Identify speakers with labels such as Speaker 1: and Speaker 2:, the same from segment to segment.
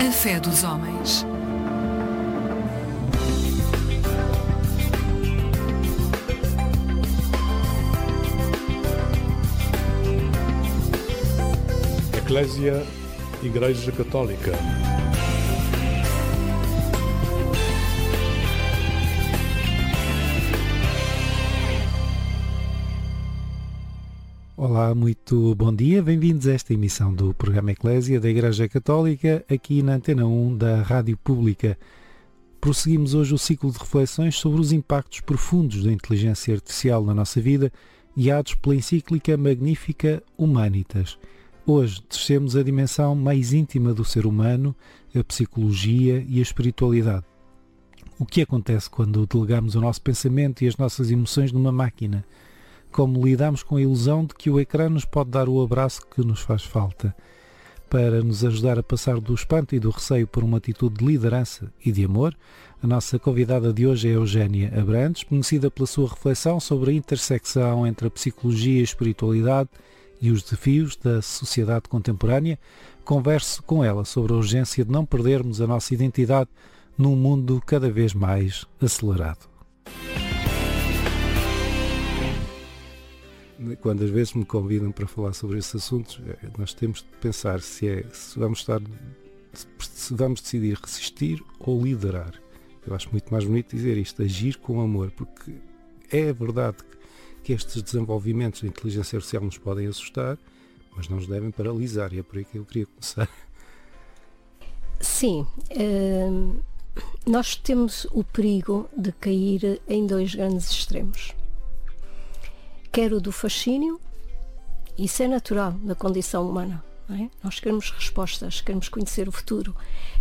Speaker 1: A fé dos homens.
Speaker 2: Eclésia, Igreja Católica.
Speaker 3: Olá, muito bom dia, bem-vindos a esta emissão do programa Eclésia da Igreja Católica, aqui na Antena 1 da Rádio Pública. Prosseguimos hoje o ciclo de reflexões sobre os impactos profundos da inteligência artificial na nossa vida, guiados pela encíclica magnífica Humanitas. Hoje descemos a dimensão mais íntima do ser humano, a psicologia e a espiritualidade. O que acontece quando delegamos o nosso pensamento e as nossas emoções numa máquina? Como lidamos com a ilusão de que o ecrã nos pode dar o abraço que nos faz falta? Para nos ajudar a passar do espanto e do receio por uma atitude de liderança e de amor, a nossa convidada de hoje é Eugénia Abrantes, conhecida pela sua reflexão sobre a intersecção entre a psicologia e a espiritualidade e os desafios da sociedade contemporânea. Converso com ela sobre a urgência de não perdermos a nossa identidade num mundo cada vez mais acelerado. Quando às vezes me convidam para falar sobre esses assuntos, nós temos de pensar se vamos decidir resistir ou liderar. Eu acho muito mais bonito dizer isto, agir com amor, porque é verdade que estes desenvolvimentos da inteligência artificial nos podem assustar, mas não nos devem paralisar, e é por aí que eu queria começar.
Speaker 4: Sim, nós temos o perigo de cair em dois grandes extremos. Quer o do fascínio, isso é natural da condição humana, não é? Nós queremos respostas, queremos conhecer o futuro,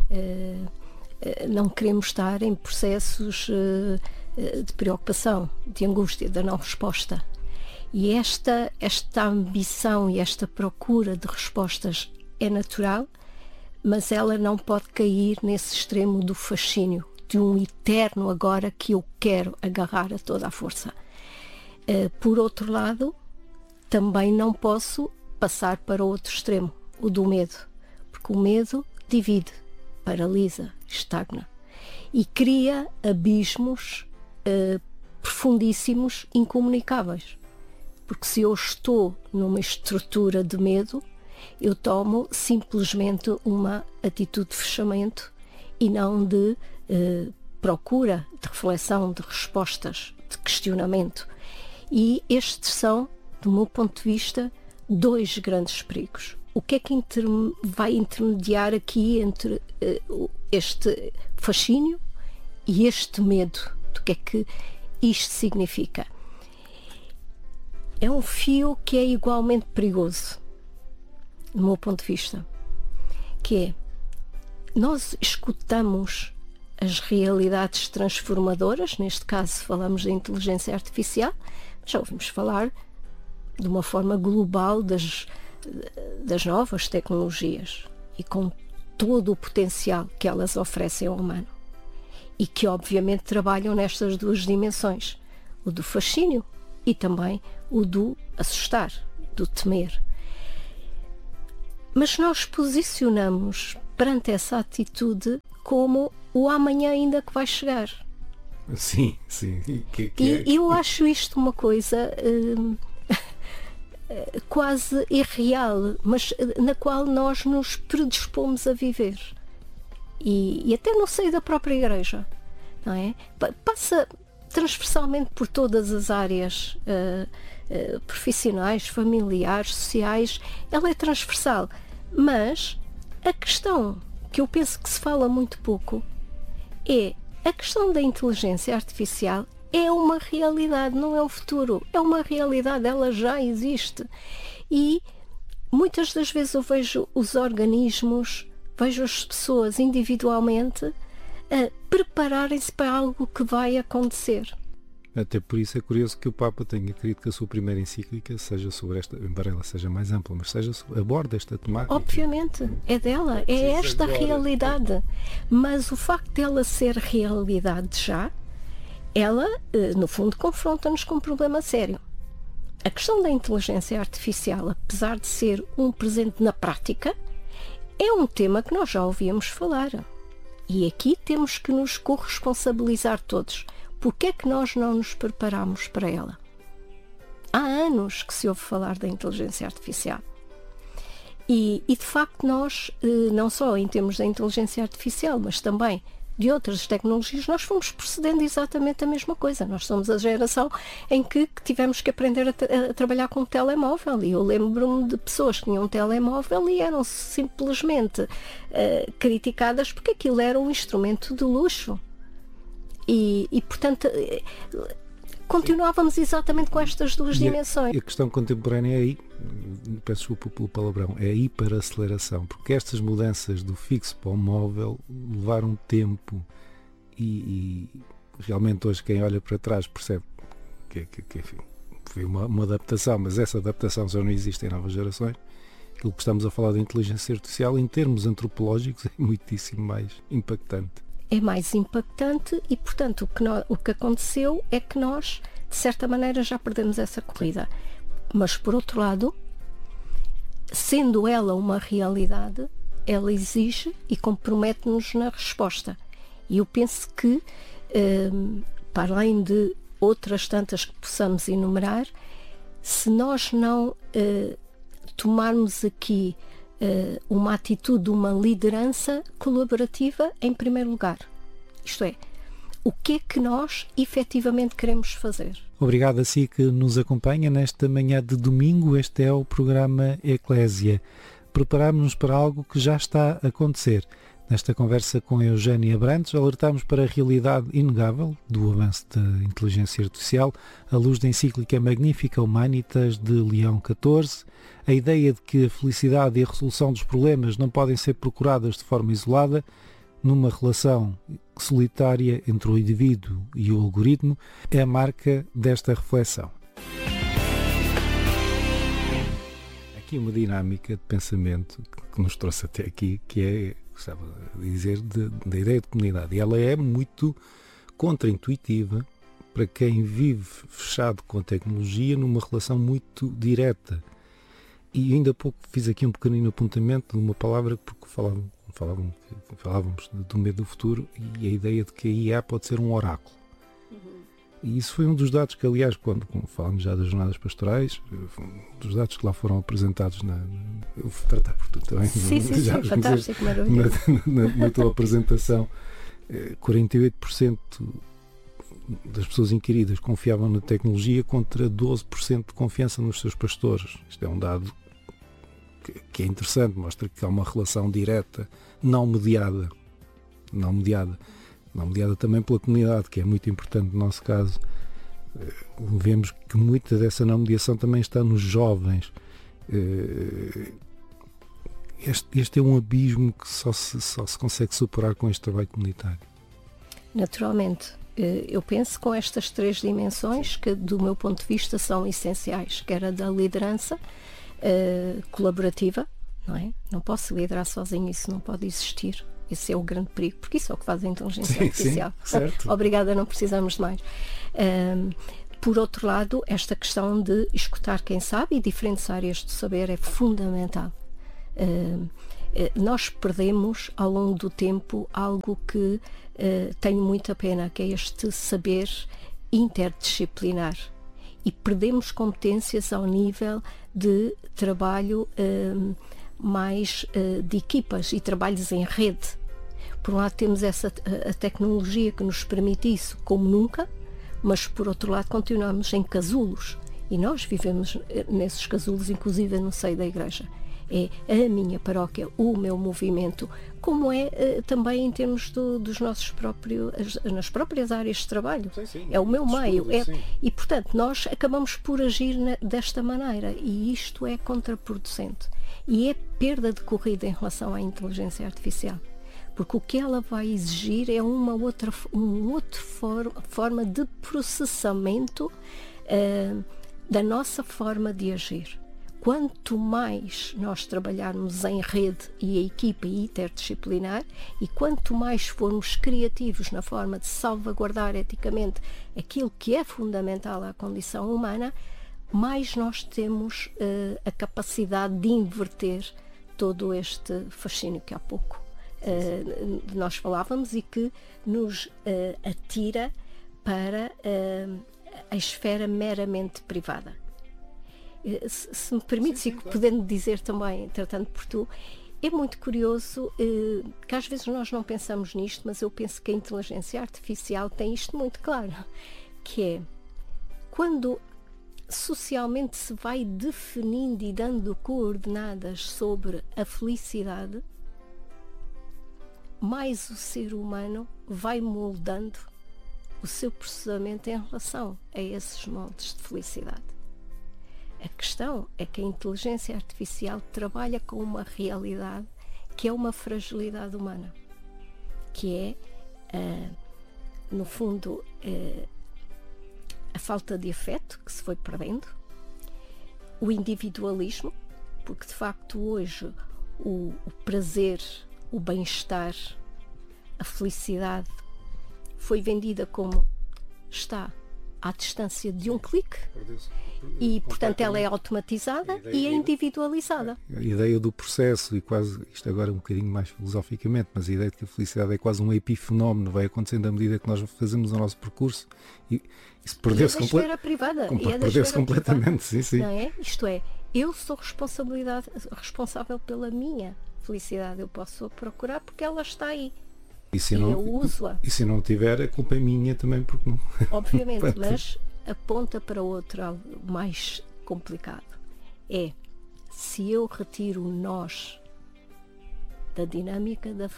Speaker 4: não queremos estar em processos de preocupação, de angústia, da não resposta. E esta ambição e esta procura de respostas é natural, mas ela não pode cair nesse extremo do fascínio, de um eterno agora que eu quero agarrar a toda a força. Por outro lado, também não posso passar para o outro extremo, o do medo, porque o medo divide, paralisa, estagna e cria abismos profundíssimos, incomunicáveis. Porque se eu estou numa estrutura de medo, eu tomo simplesmente uma atitude de fechamento e não de procura, de reflexão, de respostas, de questionamento. E estes são, do meu ponto de vista, dois grandes perigos. O que é que vai intermediar aqui entre este fascínio e este medo? Do que é que isto significa? É um fio que é igualmente perigoso, do meu ponto de vista, que é, nós escutamos as realidades transformadoras, neste caso falamos da inteligência artificial, já ouvimos falar de uma forma global das novas tecnologias e com todo o potencial que elas oferecem ao humano e que obviamente trabalham nestas duas dimensões, o do fascínio e também o do assustar, do temer. Mas nós posicionamos perante essa atitude como o amanhã ainda que vai chegar.
Speaker 3: Sim.
Speaker 4: E eu acho isto uma coisa quase irreal, mas na qual nós nos predispomos a viver. E até no seio da própria Igreja, não é? Passa transversalmente por todas as áreas profissionais, familiares, sociais, ela é transversal. Mas a questão que eu penso que se fala muito pouco é a questão da inteligência artificial. É uma realidade, não é um futuro, é uma realidade, ela já existe. E muitas das vezes eu vejo os organismos, vejo as pessoas individualmente a prepararem-se para algo que vai acontecer.
Speaker 3: Até por isso é curioso que o Papa tenha querido que a sua primeira encíclica seja sobre esta, embora ela seja mais ampla, mas aborde esta temática.
Speaker 4: Obviamente, é dela, é esta realidade. Mas o facto dela ser realidade já, ela, no fundo, confronta-nos com um problema sério. A questão da inteligência artificial, apesar de ser um presente na prática, é um tema que nós já ouvíamos falar. E aqui temos que nos corresponsabilizar todos. Porque é que nós não nos preparamos para ela? Há anos que se ouve falar da inteligência artificial. E de facto nós, não só em termos da inteligência artificial, mas também de outras tecnologias, nós fomos procedendo exatamente a mesma coisa. Nós somos a geração em que tivemos que aprender a trabalhar com um telemóvel. E eu lembro-me de pessoas que tinham um telemóvel e eram simplesmente criticadas porque aquilo era um instrumento de luxo. E portanto, continuávamos exatamente com estas duas dimensões.
Speaker 3: A questão contemporânea é aí, peço desculpa pelo palavrão, é a hiperaceleração, porque estas mudanças do fixo para o móvel levaram tempo e realmente hoje quem olha para trás percebe que enfim, foi uma adaptação, mas essa adaptação já não existe em novas gerações. Aquilo que estamos a falar da inteligência artificial em termos antropológicos é muitíssimo mais impactante.
Speaker 4: É mais impactante e, portanto, o que aconteceu é que nós, de certa maneira, já perdemos essa corrida. Mas, por outro lado, sendo ela uma realidade, ela exige e compromete-nos na resposta. E eu penso que, para além de outras tantas que possamos enumerar, se nós não tomarmos aqui uma atitude, uma liderança colaborativa em primeiro lugar. Isto é, o que é que nós efetivamente queremos fazer?
Speaker 3: Obrigado a si que nos acompanha nesta manhã de domingo. Este é o programa Eclésia. Preparámos-nos para algo que já está a acontecer. Nesta conversa com Eugénia Abrantes, alertámos para a realidade inegável do avanço da inteligência artificial à luz da encíclica Magnifica Humanitas de Leão XIV, a ideia de que a felicidade e a resolução dos problemas não podem ser procuradas de forma isolada, numa relação solitária entre o indivíduo e o algoritmo, é a marca desta reflexão. Aqui uma dinâmica de pensamento que nos trouxe até aqui, que é, gostava de dizer, da ideia de comunidade. E ela é muito contraintuitiva para quem vive fechado com a tecnologia numa relação muito direta. E ainda há pouco fiz aqui um pequenino apontamento de uma palavra porque falávamos do medo do futuro e a ideia de que a IA pode ser um oráculo. E isso foi um dos dados que, aliás, quando falámos já das jornadas pastorais, dos dados que lá foram apresentados eu vou tratar por tudo também.
Speaker 4: Sim, fantástico, maravilhoso.
Speaker 3: Na tua apresentação, 48% das pessoas inquiridas confiavam na tecnologia contra 12% de confiança nos seus pastores. Isto é um dado que é interessante, mostra que há uma relação direta, não mediada também pela comunidade, que é muito importante no nosso caso. Vemos que muita dessa não mediação também está nos jovens. Este é um abismo que só se consegue superar com este trabalho comunitário.
Speaker 4: Naturalmente. Eu penso com estas três dimensões que, do meu ponto de vista, são essenciais, que era da liderança colaborativa, não é? Não posso liderar sozinho, isso não pode existir. Esse é o grande perigo, porque isso é o que faz a inteligência artificial.
Speaker 3: Sim, certo.
Speaker 4: Obrigada, não precisamos de mais. Por outro lado, esta questão de escutar quem sabe e diferentes áreas do saber é fundamental. Nós perdemos ao longo do tempo algo que tenho muita pena, que é este saber interdisciplinar. E perdemos competências ao nível de trabalho mais de equipas e trabalhos em rede. Por um lado temos a tecnologia que nos permite isso como nunca, mas por outro lado continuamos em casulos. E nós vivemos nesses casulos, inclusive no seio da igreja. É a minha paróquia, o meu movimento, como é também em termos dos nossos nas próprias áreas de trabalho.
Speaker 3: Sim,
Speaker 4: é o meu meio.
Speaker 3: Estudo,
Speaker 4: e, portanto, nós acabamos por agir desta maneira e isto é contraproducente. E é perda de corrida em relação à inteligência artificial. Porque o que ela vai exigir é uma outra forma de processamento da nossa forma de agir. Quanto mais nós trabalharmos em rede e a equipa interdisciplinar e quanto mais formos criativos na forma de salvaguardar eticamente aquilo que é fundamental à condição humana, mais nós temos a capacidade de inverter todo este fascínio que há pouco nós falávamos e que nos atira para a esfera meramente privada. Se me permites, e podendo dizer também, tratando por tu, é muito curioso que às vezes nós não pensamos nisto, mas eu penso que a inteligência artificial tem isto muito claro, que é quando socialmente se vai definindo e dando coordenadas sobre a felicidade, mais o ser humano vai moldando o seu processamento em relação a esses moldes de felicidade. A questão é que a inteligência artificial trabalha com uma realidade que é uma fragilidade humana, que é, no fundo, a falta de afeto que se foi perdendo, o individualismo, porque de facto hoje o prazer, o bem-estar, a felicidade foi vendida como está à distância de um clique e, portanto, ela é automatizada e é individualizada.
Speaker 3: A ideia do processo, e quase, isto agora um bocadinho mais filosoficamente, mas a ideia de que a felicidade é quase um epifenómeno, vai acontecendo à medida que nós fazemos o nosso percurso e se perdeu-se completamente. Sim.
Speaker 4: Não é? Isto é, eu sou responsável pela minha felicidade, eu posso procurar porque ela está aí.
Speaker 3: E se eu uso-a. E se não tiver, a culpa é minha também, porque não.
Speaker 4: Obviamente, mas aponta para outro algo mais complicado. É, se eu retiro o nós da dinâmica da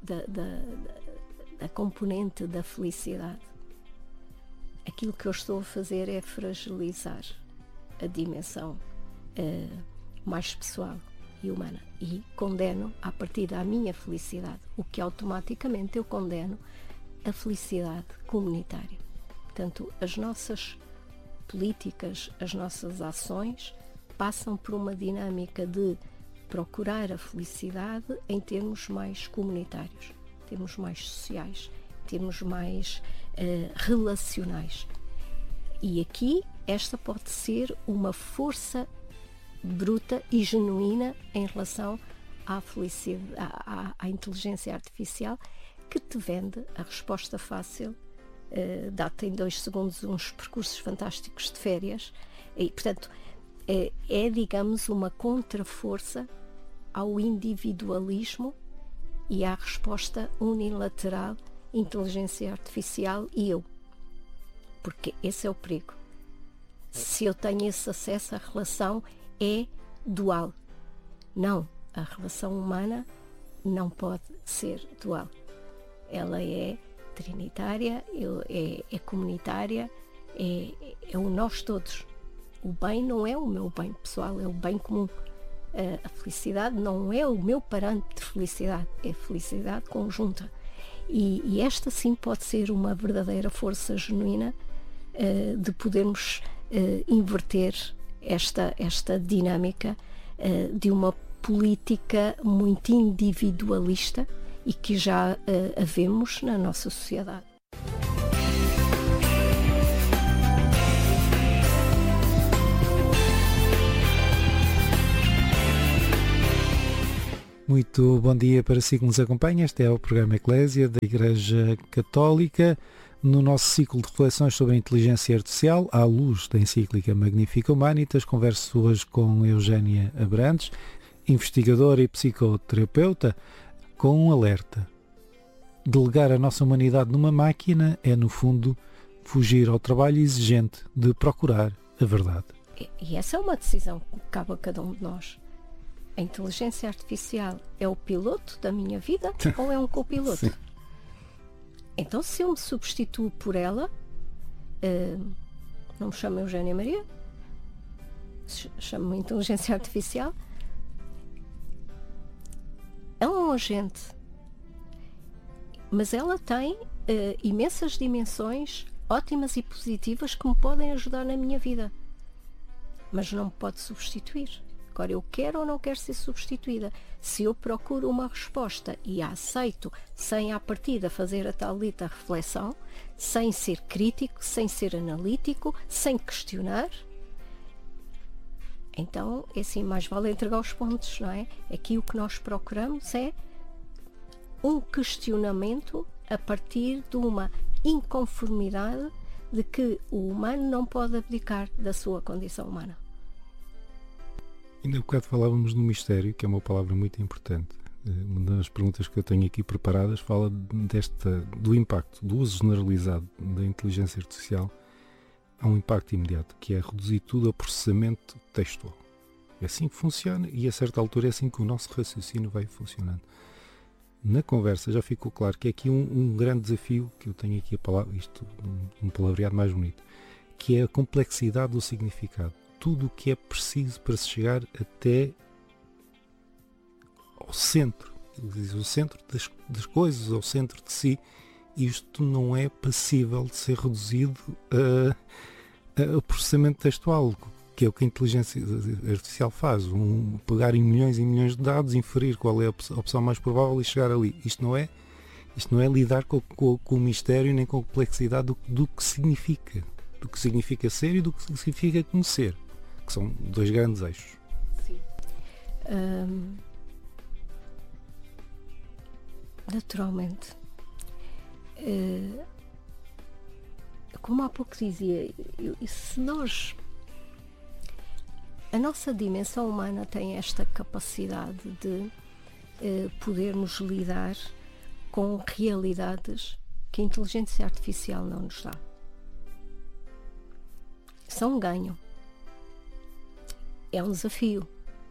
Speaker 4: componente da felicidade, aquilo que eu estou a fazer é fragilizar a dimensão mais pessoal e humana, e condeno a partir da minha felicidade, o que automaticamente eu condeno a felicidade comunitária. Portanto, as nossas políticas, as nossas ações passam por uma dinâmica de procurar a felicidade em termos mais comunitários, termos mais sociais, termos mais relacionais. E aqui esta pode ser uma força bruta e genuína em relação à felicidade, à inteligência artificial, que te vende a resposta fácil, dá-te em 2 segundos uns percursos fantásticos de férias, e portanto digamos uma contraforça ao individualismo e à resposta unilateral inteligência artificial e eu, porque esse é o perigo. Se eu tenho esse acesso, a relação é dual. Não, a relação humana não pode ser dual. Ela é trinitária, é comunitária, é o nós todos. O bem não é o meu bem pessoal, é o bem comum. A felicidade não é o meu parâmetro de felicidade, é felicidade conjunta. E esta sim pode ser uma verdadeira força genuína de podermos inverter esta dinâmica de uma política muito individualista e que já a vemos na nossa sociedade.
Speaker 3: Muito bom dia para si que nos acompanha. Este é o programa Eclésia da Igreja Católica. No nosso ciclo de reflexões sobre a inteligência artificial, à luz da encíclica Magnificat Humanitas, converso hoje com Eugénia Abrantes, investigadora e psicoterapeuta, com um alerta. Delegar a nossa humanidade numa máquina é, no fundo, fugir ao trabalho exigente de procurar a verdade.
Speaker 4: E essa é uma decisão que cabe a cada um de nós. A inteligência artificial é o piloto da minha vida ou é um copiloto?
Speaker 3: Sim.
Speaker 4: Então, se eu me substituo por ela, não me chamo Eugénia Maria, chamo-me inteligência artificial, ela é um agente, mas ela tem imensas dimensões ótimas e positivas que me podem ajudar na minha vida, mas não me pode substituir. Agora, eu quero ou não quero ser substituída. Se eu procuro uma resposta e a aceito sem à partida fazer a tal dita reflexão, sem ser crítico, sem ser analítico, sem questionar, Então, é assim, mais vale entregar os pontos, não é? Aqui o que nós procuramos é um questionamento a partir de uma inconformidade de que o humano não pode abdicar da sua condição humana.
Speaker 3: Ainda há bocado falávamos no mistério, que é uma palavra muito importante. Uma das perguntas que eu tenho aqui preparadas fala do impacto, do uso generalizado da inteligência artificial. Há um impacto imediato, que é reduzir tudo a processamento textual. É assim que funciona e a certa altura é assim que o nosso raciocínio vai funcionando. Na conversa já ficou claro que é aqui um grande desafio, que eu tenho aqui a palavra, isto um palavreado mais bonito, que é a complexidade do significado. Tudo o que é preciso para se chegar até ao centro, o centro das coisas, ao centro de si. Isto não é passível de ser reduzido a processamento textual, que é o que a inteligência artificial faz. Pegar em milhões e milhões de dados, inferir qual é a opção mais provável e chegar ali. Isto não é lidar com o mistério nem com a complexidade do que significa. Do que significa ser e do que significa conhecer, que são dois grandes eixos.
Speaker 4: Sim. Naturalmente. Como há pouco dizia, a nossa dimensão humana tem esta capacidade de podermos lidar com realidades que a inteligência artificial não nos dá. Isso é um ganho. É um desafio.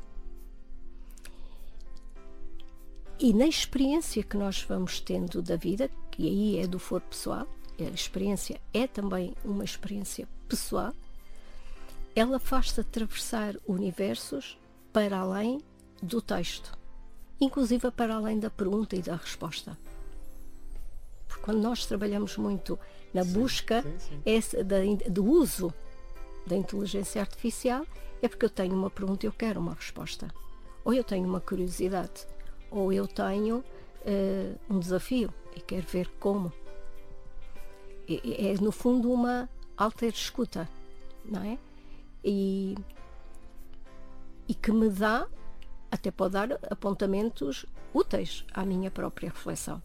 Speaker 4: E na experiência que nós vamos tendo da vida, que aí é do foro pessoal, a experiência é também uma experiência pessoal, ela faz-te atravessar universos para além do texto, inclusive para além da pergunta e da resposta. Porque quando nós trabalhamos muito na busca do uso da inteligência artificial, é porque eu tenho uma pergunta e eu quero uma resposta. Ou eu tenho uma curiosidade, ou eu tenho um desafio e quero ver como. É no fundo uma alter-escuta, não é? E que me dá, até pode dar apontamentos úteis à minha própria reflexão.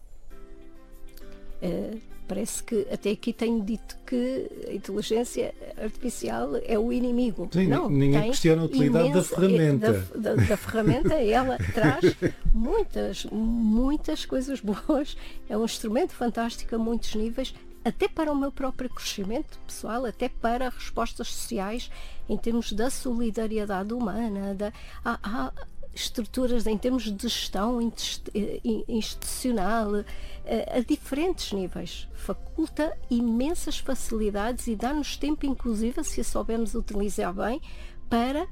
Speaker 4: Parece que até aqui tenho dito que a inteligência artificial é o inimigo.
Speaker 3: Sim,
Speaker 4: não,
Speaker 3: ninguém questiona a utilidade da ferramenta.
Speaker 4: Da ferramenta, ela traz muitas coisas boas. É um instrumento fantástico a muitos níveis, até para o meu próprio crescimento pessoal, até para respostas sociais, em termos da solidariedade humana, há estruturas em termos de gestão institucional, a diferentes níveis. Faculta imensas facilidades e dá-nos tempo, inclusive, se a soubermos utilizar bem, para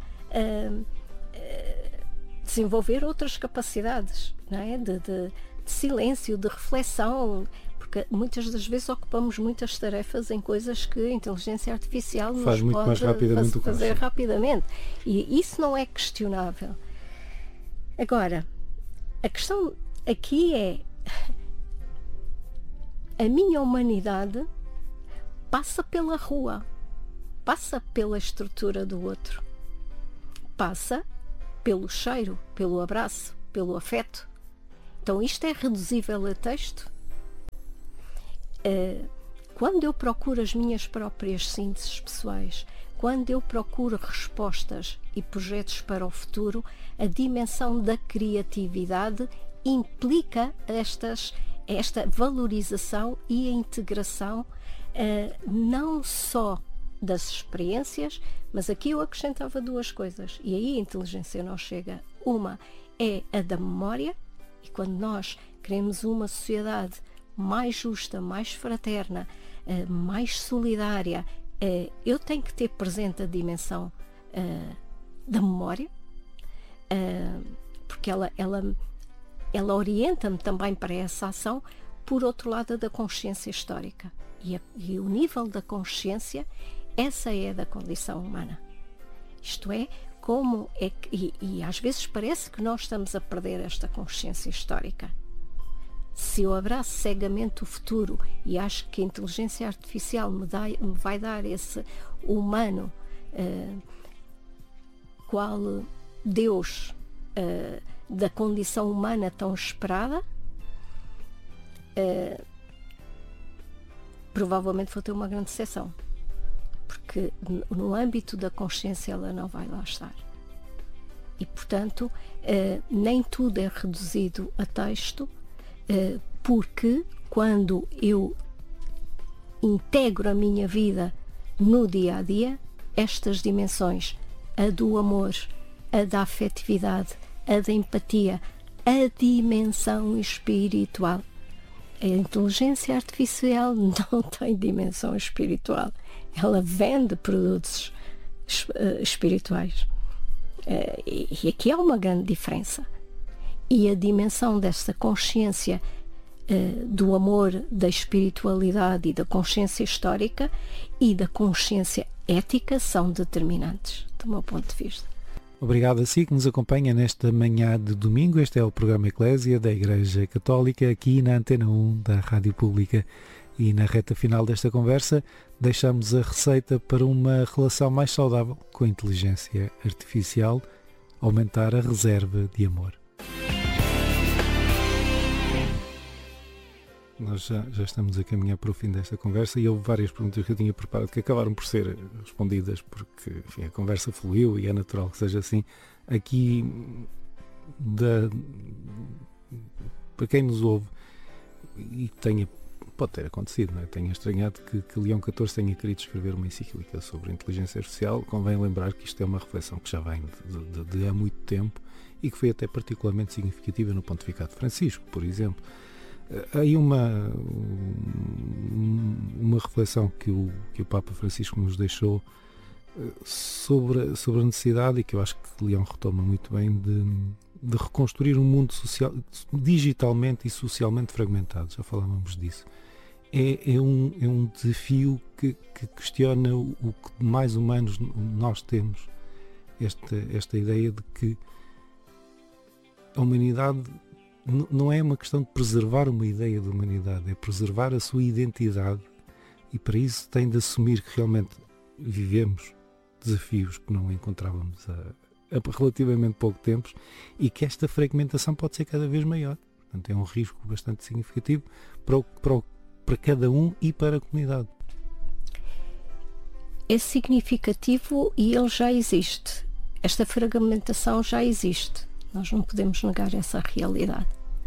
Speaker 4: desenvolver outras capacidades, não é? de silêncio, de reflexão, porque muitas das vezes ocupamos muitas tarefas em coisas que a inteligência artificial nos pode fazer rapidamente. E isso não é questionável. Agora, a questão aqui é: a minha humanidade passa pela rua, passa pela estrutura do outro, passa pelo cheiro, pelo abraço, pelo afeto. Então isto é reduzível a texto? Quando eu procuro as minhas próprias sínteses pessoais, quando eu procuro respostas e projetos para o futuro, a dimensão da criatividade implica esta valorização e a integração não só das experiências, mas aqui eu acrescentava duas coisas, e aí a inteligência não chega. Uma é a da memória, e quando nós queremos uma sociedade mais justa, mais fraterna, mais solidária, eu tenho que ter presente a dimensão da memória, porque ela orienta-me também para essa ação. Por outro lado, da consciência histórica. E o nível da consciência, essa é da condição humana. Isto é, como é que, e às vezes parece que nós estamos a perder esta consciência histórica. Se eu abraço cegamente o futuro e acho que a inteligência artificial me vai dar esse humano qual Deus, da condição humana tão esperada, provavelmente vou ter uma grande decepção, porque no âmbito da consciência ela não vai lá estar. E, portanto, nem tudo é reduzido a texto, porque quando eu integro a minha vida no dia a dia, estas dimensões, a do amor, a da afetividade, a da empatia, a dimensão espiritual. A inteligência artificial não tem dimensão espiritual. Ela vende produtos espirituais. E aqui há uma grande diferença. E a dimensão desta consciência do amor, da espiritualidade e da consciência histórica e da consciência ética são determinantes, do meu ponto de vista.
Speaker 3: Obrigado a si que nos acompanha nesta manhã de domingo. Este é o programa Eclésia da Igreja Católica, aqui na Antena 1 da Rádio Pública. E na reta final desta conversa deixamos a receita para uma relação mais saudável com a inteligência artificial: aumentar a reserva de amor. Nós já estamos a caminhar para o fim desta conversa e houve várias perguntas que eu tinha preparado que acabaram por ser respondidas porque, enfim, a conversa fluiu e é natural que seja assim. Aqui, para quem nos ouve e pode ter acontecido, não é? Tenha estranhado que Leão XIV tenha querido escrever uma encíclica sobre a inteligência artificial. Convém lembrar que isto é uma reflexão que já vem de há muito tempo e que foi até particularmente significativa no Pontificado de Francisco, por exemplo. Há aí uma reflexão que o Papa Francisco nos deixou sobre a necessidade, e que eu acho que Leão retoma muito bem, de reconstruir um mundo social, digitalmente e socialmente fragmentado. Já falávamos disso. É um desafio que questiona o que de mais humanos nós temos, esta ideia de que a humanidade não é uma questão de preservar uma ideia de humanidade, é preservar a sua identidade, e para isso tem de assumir que realmente vivemos desafios que não encontrávamos há relativamente pouco tempo e que esta fragmentação pode ser cada vez maior. Portanto, é um risco bastante significativo para cada um e para a comunidade.
Speaker 4: É significativo e ele já existe. Esta fragmentação já existe. Nós não podemos negar essa realidade.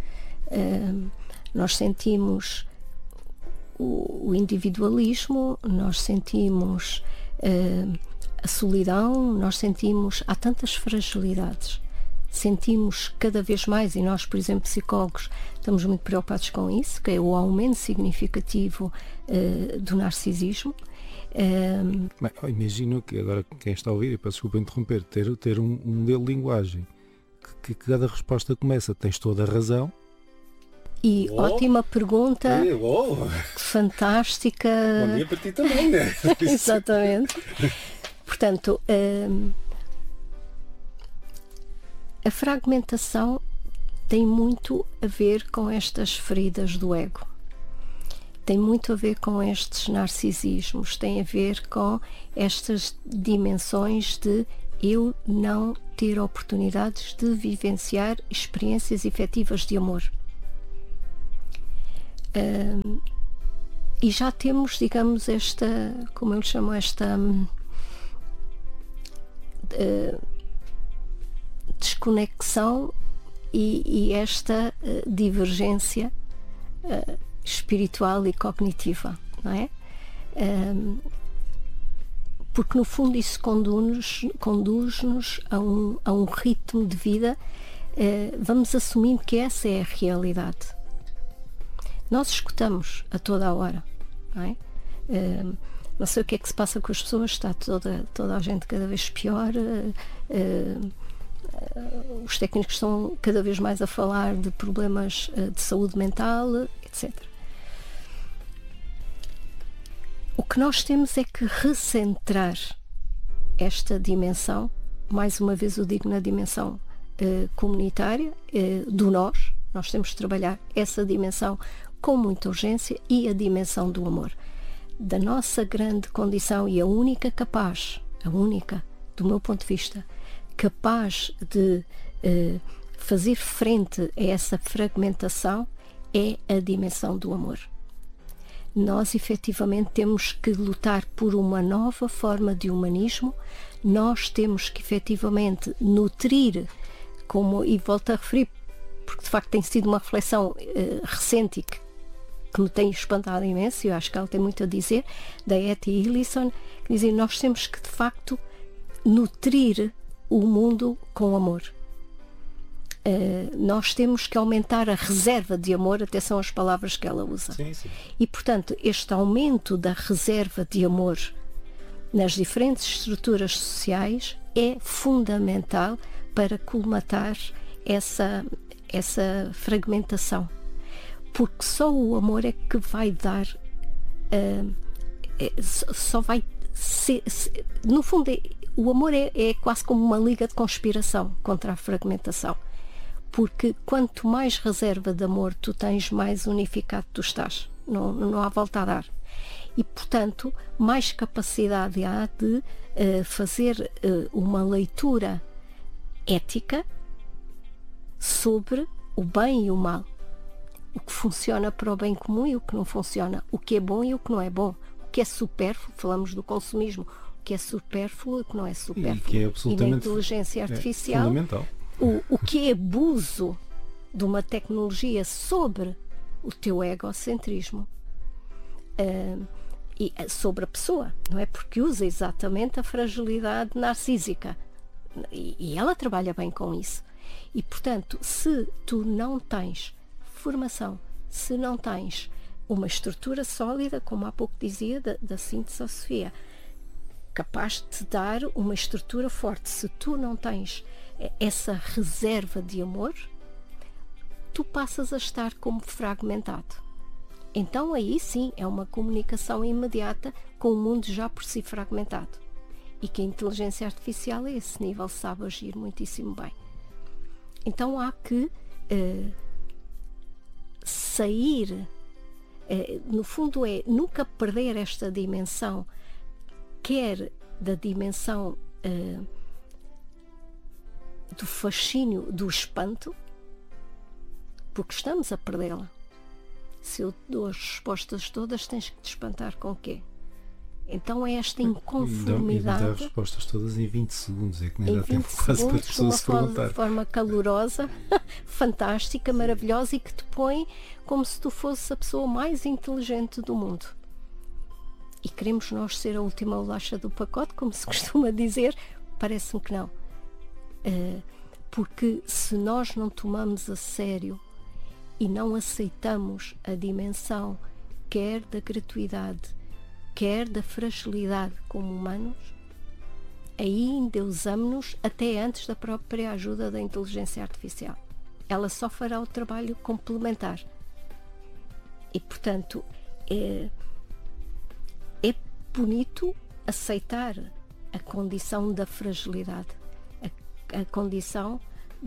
Speaker 4: Nós sentimos o individualismo, nós sentimos a solidão, nós sentimos, há tantas fragilidades. Sentimos cada vez mais, e nós, por exemplo, psicólogos, estamos muito preocupados com isso, que é o aumento significativo do narcisismo.
Speaker 3: Bem, imagino que agora quem está a ouvir, e peço desculpa interromper, ter um modelo de linguagem que cada resposta começa, tens toda a razão.
Speaker 4: E ótima pergunta, fantástica.
Speaker 3: Bom dia para ti também, né?
Speaker 4: Exatamente. Portanto, a fragmentação tem muito a ver com estas feridas do ego. Tem muito a ver com estes narcisismos, tem a ver com estas dimensões de eu não ter oportunidades de vivenciar experiências efetivas de amor. E já temos, digamos, esta, como eu lhe chamo, esta desconexão e esta divergência espiritual e cognitiva, não é? Porque no fundo isso conduz-nos a um ritmo de vida, vamos assumindo que essa é a realidade. Nós escutamos a toda a hora, não é? Não sei o que é que se passa com as pessoas, está toda a gente cada vez pior, os técnicos estão cada vez mais a falar de problemas de saúde mental, etc. O que nós temos é que recentrar esta dimensão, mais uma vez eu digo na dimensão comunitária, do nós temos de trabalhar essa dimensão com muita urgência, e a dimensão do amor. Da nossa grande condição, e a única capaz, a única, do meu ponto de vista, capaz de fazer frente a essa fragmentação é a dimensão do amor. Nós efetivamente temos que lutar por uma nova forma de humanismo, nós temos que efetivamente nutrir, e volto a referir, porque de facto tem sido uma reflexão recente e que me tem espantado imenso, e eu acho que ela tem muito a dizer, da Etty Hillesum, que dizem: nós temos que de facto nutrir o mundo com amor. Nós temos que aumentar a reserva de amor, até são as palavras que ela usa.
Speaker 3: Sim, sim.
Speaker 4: E portanto este aumento da reserva de amor nas diferentes estruturas sociais é fundamental para colmatar essa fragmentação, porque só o amor é que vai dar, só vai ser, no fundo o amor é quase como uma liga de conspiração contra a fragmentação, porque quanto mais reserva de amor tu tens, mais unificado tu estás, não há volta a dar. E, portanto, mais capacidade há de fazer uma leitura ética sobre o bem e o mal. O que funciona para o bem comum e o que não funciona. O que é bom e o que não é bom. O que é supérfluo, falamos do consumismo, o que é supérfluo e o que não é supérfluo.
Speaker 3: E que é absolutamente,
Speaker 4: e da inteligência artificial.
Speaker 3: Fundamental.
Speaker 4: O que é abuso de uma tecnologia sobre o teu egocentrismo. E sobre a pessoa, não é? Porque usa exatamente a fragilidade narcísica e ela trabalha bem com isso. E portanto, se tu não tens formação, se não tens uma estrutura sólida, como há pouco dizia da síntese à Sofia, capaz de te dar uma estrutura forte, se tu não tens essa reserva de amor, tu passas a estar como fragmentado. Então aí sim é uma comunicação imediata com o mundo já por si fragmentado. E que a inteligência artificial a esse nível sabe agir muitíssimo bem. Então há que sair, no fundo é nunca perder esta dimensão, quer da dimensão do fascínio, do espanto, porque estamos a perdê-la. Se eu dou as respostas todas, tens que te espantar com o quê? Então é esta inconformidade.
Speaker 3: E dar as respostas todas em 20 segundos, é que nem dá tempo quase para as pessoas se perguntar.
Speaker 4: De forma calorosa, fantástica, maravilhosa, e que te põe como se tu fosses a pessoa mais inteligente do mundo. E queremos nós ser a última bolacha do pacote, como se costuma dizer? Parece-me que não. Porque se nós não tomamos a sério e não aceitamos a dimensão quer da gratuidade, quer da fragilidade como humanos, aí endeusamos-nos até antes da própria ajuda da inteligência artificial. Ela só fará o trabalho complementar. E, portanto, é bonito aceitar a condição da fragilidade, a condição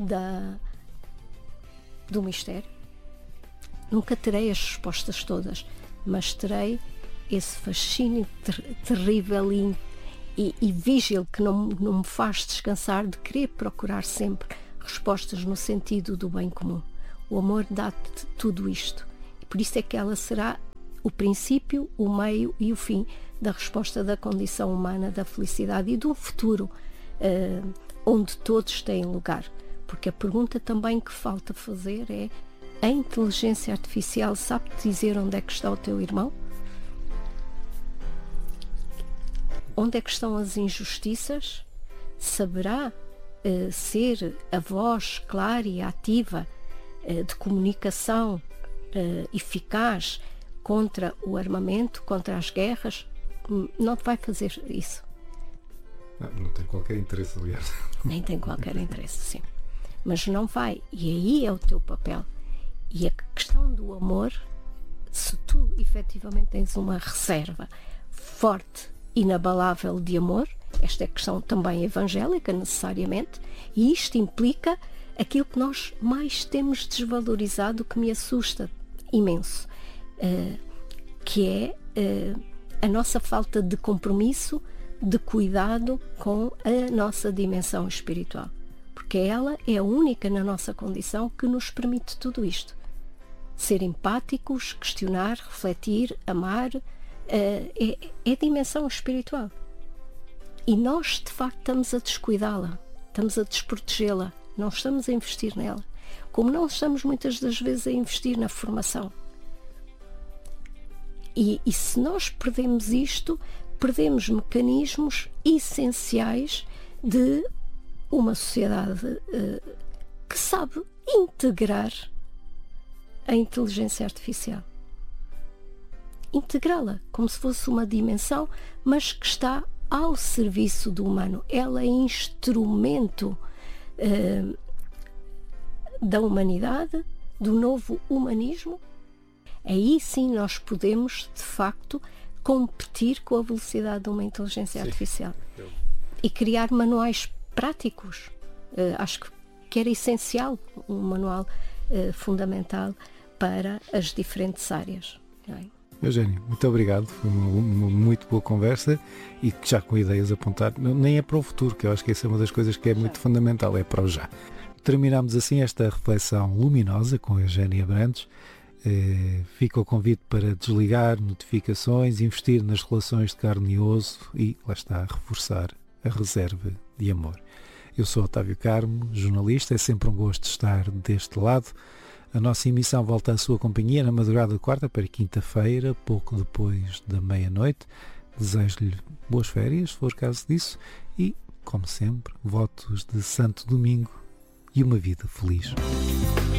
Speaker 4: do mistério. Nunca terei as respostas todas, mas terei esse fascínio terrível e vigil que não me faz descansar de querer procurar sempre respostas no sentido do bem comum. O amor dá-te tudo isto. E por isso é que ela será o princípio, o meio e o fim da resposta da condição humana, da felicidade e do futuro onde todos têm lugar. Porque a pergunta também que falta fazer é: a inteligência artificial sabe dizer onde é que está o teu irmão? Onde é que estão as injustiças? Saberá ser a voz clara e ativa de comunicação eficaz contra o armamento, contra as guerras? Não vai fazer isso.
Speaker 3: Não tem qualquer interesse, aliás.
Speaker 4: Nem tem qualquer interesse, sim. Mas não vai. E aí é o teu papel. E a questão do amor, se tu efetivamente tens uma reserva forte, inabalável de amor, esta é questão também evangélica necessariamente, e isto implica aquilo que nós mais temos desvalorizado, que me assusta imenso, que é a nossa falta de compromisso de cuidado com a nossa dimensão espiritual, porque ela é a única na nossa condição que nos permite tudo isto. Ser empáticos, questionar, refletir, amar, é dimensão espiritual. E nós, de facto, estamos a descuidá-la, estamos a desprotegê-la, não estamos a investir nela, como não estamos muitas das vezes a investir na formação. E se nós perdemos isto, perdemos mecanismos essenciais de uma sociedade que sabe integrar a inteligência artificial. Integrá-la como se fosse uma dimensão, mas que está ao serviço do humano. Ela é instrumento da humanidade, do novo humanismo. Aí sim nós podemos, de facto, competir com a velocidade de uma inteligência artificial e criar manuais práticos. Acho que era essencial um manual fundamental para as diferentes áreas. Não é?
Speaker 3: Eugénio, muito obrigado, foi uma muito boa conversa e que já com ideias a apontar, nem é para o futuro, que eu acho que essa é uma das coisas que é muito fundamental, é para o já. Terminamos assim esta reflexão luminosa com a Eugénia Abrantes. Fica o convite para desligar notificações, investir nas relações de carne e osso e, lá está, reforçar a reserva de amor. Eu sou Otávio Carmo, jornalista, é sempre um gosto estar deste lado. A nossa emissão volta à sua companhia na madrugada de quarta para quinta-feira, pouco depois da meia-noite. Desejo-lhe boas férias, se for caso disso, e, como sempre, votos de Santo Domingo e uma vida feliz.